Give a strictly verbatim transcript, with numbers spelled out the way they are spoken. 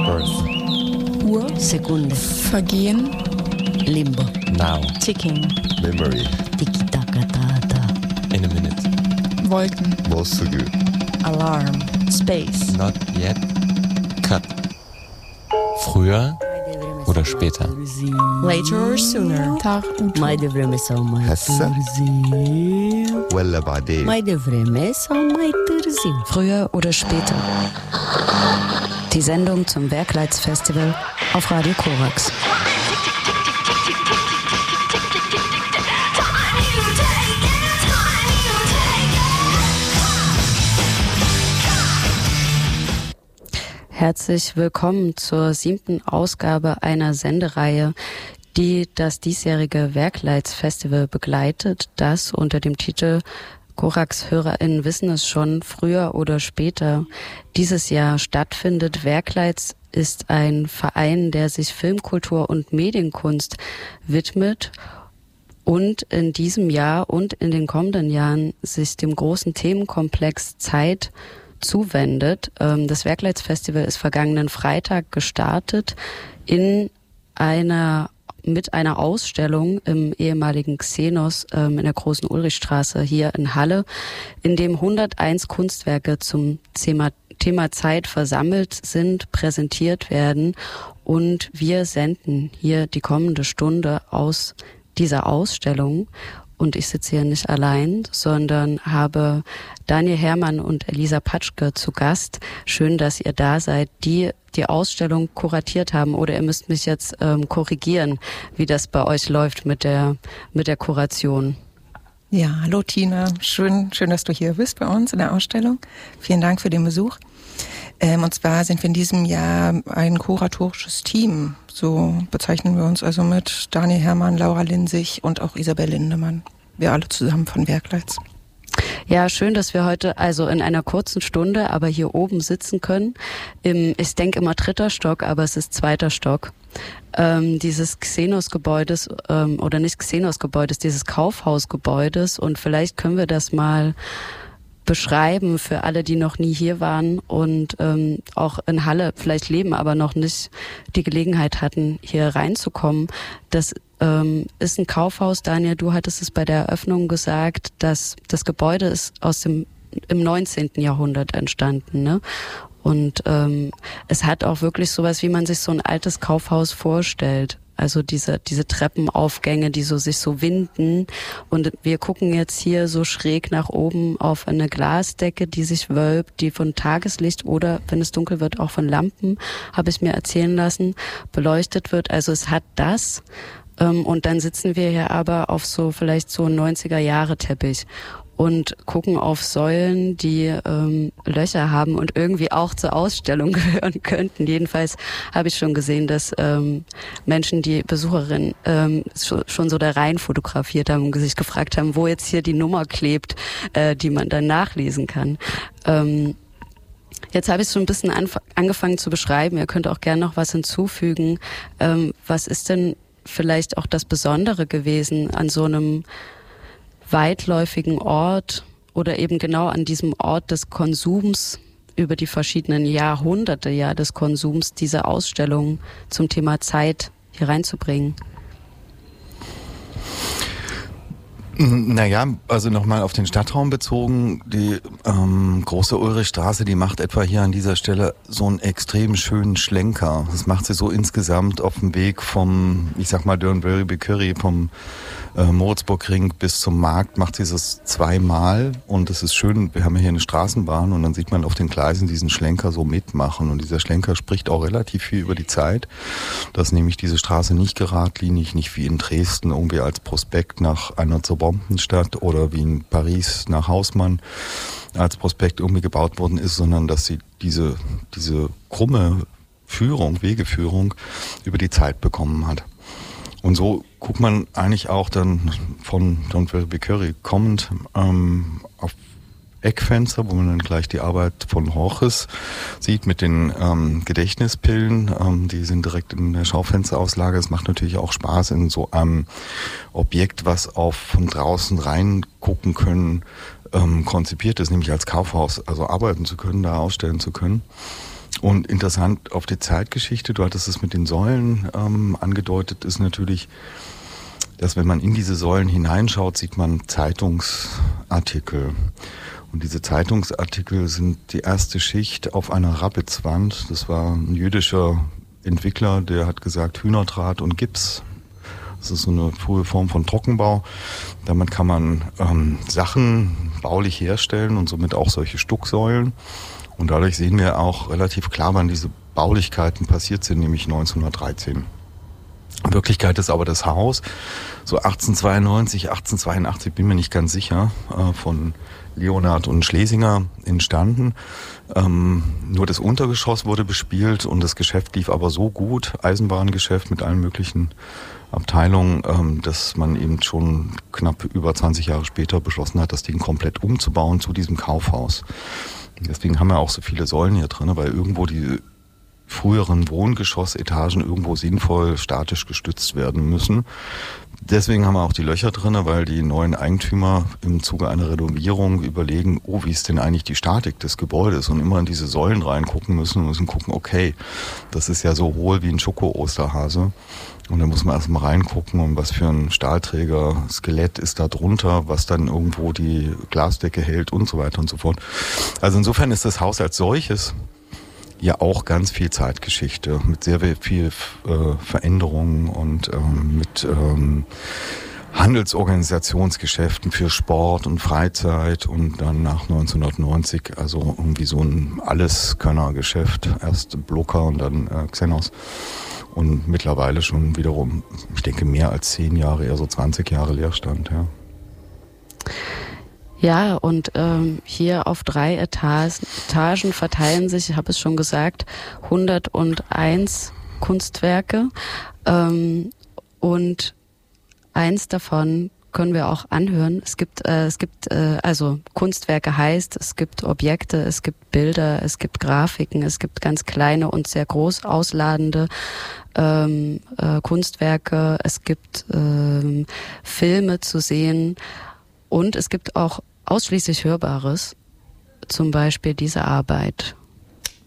Earth. Uhr. Sekunde. Vergehen. Limbo. Now. Ticking. Memory. Tiki-taka-ta-ta. In a minute. Wolken. Mosugu. Alarm. Space. Not yet. Cut. Früher oder später? Later or sooner. Tar uto. Majde vreme sau mai Hesse. târziu. Wella بعدين. Majde vreme sau mai târziu. Früher oder später. Die Sendung zum Werkleitsfestival auf Radio Korax. Herzlich willkommen zur siebten Ausgabe einer Sendereihe, die das diesjährige Werkleitsfestival begleitet, das unter dem Titel Korax-HörerInnen wissen es schon, früher oder später dieses Jahr stattfindet. Werkleits ist ein Verein, der sich Filmkultur und Medienkunst widmet und in diesem Jahr und in den kommenden Jahren sich dem großen Themenkomplex Zeit zuwendet. Das Werkleitsfestival ist vergangenen Freitag gestartet in einer mit einer Ausstellung im ehemaligen Xenos ähm, in der Großen Ulrichstraße hier in Halle, in dem hunderteins Kunstwerke zum Thema, Thema Zeit versammelt sind, präsentiert werden, und wir senden hier die kommende Stunde aus dieser Ausstellung. Und ich sitze hier nicht allein, sondern habe Daniel Herrmann und Elisa Patschke zu Gast. Schön, dass ihr da seid, die die Ausstellung kuratiert haben. Oder ihr müsst mich jetzt ähm, korrigieren, wie das bei euch läuft mit der mit der Kuration. Ja, hallo Tina. Schön, schön, dass du hier bist bei uns in der Ausstellung. Vielen Dank für den Besuch. Ähm, und zwar sind wir in diesem Jahr ein kuratorisches Team. So bezeichnen wir uns also mit Daniel Herrmann, Laura Linsig und auch Isabel Lindemann. Wir alle zusammen von Werkleits. Ja, schön, dass wir heute also in einer kurzen Stunde aber hier oben sitzen können. Im, ich denke immer dritter Stock, aber es ist zweiter Stock. Ähm, dieses Xenos-Gebäudes, ähm, oder nicht Xenos-Gebäudes, dieses Kaufhausgebäudes. Und vielleicht können wir das mal beschreiben für alle, die noch nie hier waren und ähm, auch in Halle vielleicht leben, aber noch nicht die Gelegenheit hatten, hier reinzukommen. Das ähm, ist ein Kaufhaus. Daniel, du hattest es bei der Eröffnung gesagt, dass das Gebäude ist aus dem im neunzehnten Jahrhundert entstanden, ne? Und ähm, es hat auch wirklich sowas, wie man sich so ein altes Kaufhaus vorstellt. Also diese diese Treppenaufgänge, die so sich so winden, und wir gucken jetzt hier so schräg nach oben auf eine Glasdecke, die sich wölbt, die von Tageslicht oder, wenn es dunkel wird, auch von Lampen, habe ich mir erzählen lassen, beleuchtet wird. Also es hat das, ähm, und dann sitzen wir hier aber auf so vielleicht so neunziger-Jahre-Teppich und gucken auf Säulen, die ähm, Löcher haben und irgendwie auch zur Ausstellung gehören könnten. Jedenfalls habe ich schon gesehen, dass ähm, Menschen, die Besucherinnen ähm, schon so da rein fotografiert haben und sich gefragt haben, wo jetzt hier die Nummer klebt, äh, die man dann nachlesen kann. Ähm, Jetzt habe ich schon ein bisschen anf- angefangen zu beschreiben. Ihr könnt auch gerne noch was hinzufügen. Ähm, was ist denn vielleicht auch das Besondere gewesen an so einem weitläufigen Ort oder eben genau an diesem Ort des Konsums über die verschiedenen Jahrhunderte ja des Konsums, diese Ausstellung zum Thema Zeit hier reinzubringen? Naja, also nochmal auf den Stadtraum bezogen, die ähm, große Ulrichstraße, die macht etwa hier an dieser Stelle so einen extrem schönen Schlenker. Das macht sie so insgesamt auf dem Weg vom, ich sag mal, Dörnbury-Curry, vom äh, Moritzburgring bis zum Markt, macht sie das zweimal, und das ist schön. Wir haben ja hier eine Straßenbahn und dann sieht man auf den Gleisen diesen Schlenker so mitmachen, und dieser Schlenker spricht auch relativ viel über die Zeit, dass nämlich diese Straße nicht geradlinig, nicht wie in Dresden irgendwie als Prospekt nach einer zur Bombenstadt oder wie in Paris nach Hausmann als Prospekt irgendwie gebaut worden ist, sondern dass sie diese, diese krumme Führung, Wegeführung über die Zeit bekommen hat. Und so guckt man eigentlich auch dann von Dörnbury Curry kommend ähm, auf Eckfenster, wo man dann gleich die Arbeit von Horches sieht mit den ähm, Gedächtnispillen. Ähm, die sind direkt in der Schaufensterauslage. Es macht natürlich auch Spaß, in so einem Objekt, was auf von draußen reingucken können, ähm, konzipiert ist, nämlich als Kaufhaus, also arbeiten zu können, da ausstellen zu können. Und interessant auf die Zeitgeschichte, du hattest es mit den Säulen ähm, angedeutet, ist natürlich, dass wenn man in diese Säulen hineinschaut, sieht man Zeitungsartikel. Und diese Zeitungsartikel sind die erste Schicht auf einer Rapitzwand. Das war ein jüdischer Entwickler, der hat gesagt Hühnerdraht und Gips. Das ist so eine frühe Form von Trockenbau. Damit kann man ähm, Sachen baulich herstellen und somit auch solche Stucksäulen. Und dadurch sehen wir auch relativ klar, wann diese Baulichkeiten passiert sind, nämlich neunzehnhundertdreizehn. In Wirklichkeit ist aber das Haus so achtzehnhundertzweiundneunzig, achtzehnhundertzweiundachtzig, bin mir nicht ganz sicher, äh, von Leonhard und Schlesinger entstanden. Ähm, nur das Untergeschoss wurde bespielt und das Geschäft lief aber so gut, Eisenbahngeschäft mit allen möglichen Abteilungen, ähm, dass man eben schon knapp über zwanzig Jahre später beschlossen hat, das Ding komplett umzubauen zu diesem Kaufhaus. Deswegen haben wir auch so viele Säulen hier drin, weil irgendwo die früheren Wohngeschossetagen irgendwo sinnvoll statisch gestützt werden müssen. Deswegen haben wir auch die Löcher drin, weil die neuen Eigentümer im Zuge einer Renovierung überlegen, oh, wie ist denn eigentlich die Statik des Gebäudes, und immer in diese Säulen reingucken müssen und müssen gucken, okay, das ist ja so hohl wie ein Schoko-Osterhase. Und da muss man erstmal reingucken, und was für ein Stahlträger, Skelett ist da drunter, was dann irgendwo die Glasdecke hält und so weiter und so fort. Also insofern ist das Haus als solches ja auch ganz viel Zeitgeschichte mit sehr viel äh, Veränderungen und ähm, mit ähm, Handelsorganisationsgeschäften für Sport und Freizeit und dann nach neunzehnhundertneunzig also irgendwie so ein Alleskönner-Geschäft. Erst Blocker und dann äh, Xenos. Und mittlerweile schon wiederum, ich denke, mehr als zehn Jahre, eher so zwanzig Jahre Leerstand, ja. Ja, und ähm, hier auf drei Etagen, Etagen verteilen sich, ich habe es schon gesagt, hunderteins Kunstwerke. Ähm, und eins davon können wir auch anhören. Es gibt, äh, es gibt, äh, also Kunstwerke heißt, es gibt Objekte, es gibt Bilder, es gibt Grafiken, es gibt ganz kleine und sehr groß ausladende ähm, äh, Kunstwerke, es gibt ähm, Filme zu sehen. Und es gibt auch ausschließlich Hörbares, zum Beispiel diese Arbeit.